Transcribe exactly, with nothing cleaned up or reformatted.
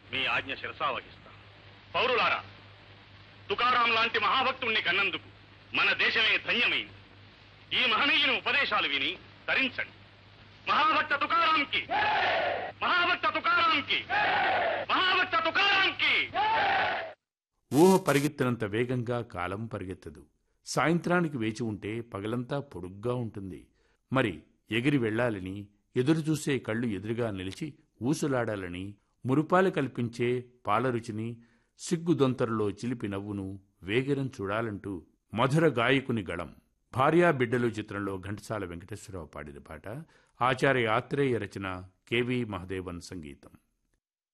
మీ ఆజ్ఞ శిరసావహిస్తా. పౌరులారా, తుకారాం లాంటి మహాభక్తుణ్ణి కన్నందుకు మన దేశమే ధన్యమైంది. ఈ మహనీయుని ఉపదేశాలు విని తరించండి. మహాభక్త తుకారాంకి, మహాభక్త తుకారాంకి, మహాభక్త తుకారాంకి. ఊహ పరిగెత్తినంత వేగంగా కాలం పరిగెత్తదు. సాయంత్రానికి వేచి ఉంటే పగలంతా పొడుగ్గా ఉంటుంది. మరి ఎగిరి వెళ్లాలని, ఎదురుచూసే కళ్ళు ఎదురుగా నిలిచి ఊసులాడాలని, మురుపాలు కల్పించే పాలరుచిని, సిగ్గుదొంతరలో చిలిపి నవ్వును వేగిరం చూడాలంటూ మధుర గాయకుని గళం. భార్యా బిడ్డలు చిత్రంలో ఘంటసాల వెంకటేశ్వరరావు పాడిన పాట. ఆచార్య ఆత్రేయ రచన, కెవి మహదేవన్ సంగీతం.